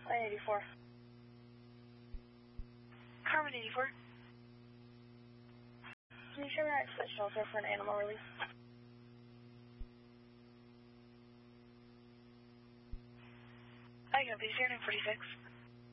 Line 84. Carmen 84. Can you show me next to shelter for an animal release? I got these here, 946.